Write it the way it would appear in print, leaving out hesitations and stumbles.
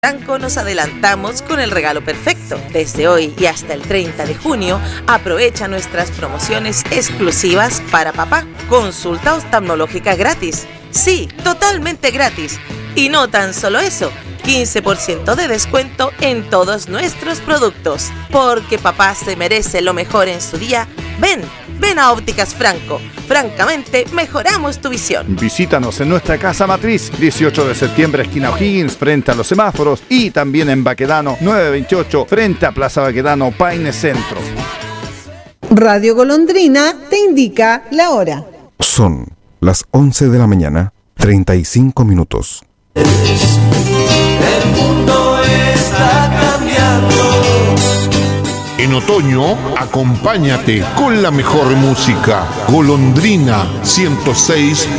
Franco nos adelantamos con el regalo perfecto. Desde hoy y hasta el 30 de junio, aprovecha nuestras promociones exclusivas para papá. Consulta oftalmológica gratis. Sí, totalmente gratis. Y no tan solo eso, 15% de descuento en todos nuestros productos. Porque papá se merece lo mejor en su día. Ven a Ópticas Franco. Francamente, mejoramos tu visión. Visítanos en nuestra casa matriz, 18 de septiembre, esquina O'Higgins, frente a los semáforos, y también en Baquedano 928, frente a Plaza Baquedano, Paine Centro. Radio Golondrina te indica la hora. Son las 11 de la mañana, 35 minutos. El mundo está cambiando. En otoño, acompáñate con la mejor música. Golondrina 106.9.